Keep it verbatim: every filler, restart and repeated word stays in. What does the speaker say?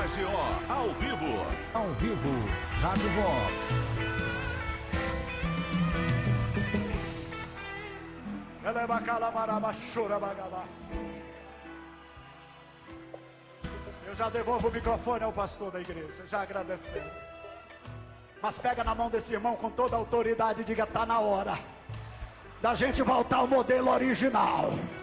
A G O, ao vivo. Ao vivo, Rádio Vox. Eu já devolvo o microfone ao pastor da igreja, já agradecendo. Mas pega na mão desse irmão com toda a autoridade e diga: tá na hora da gente voltar ao modelo original.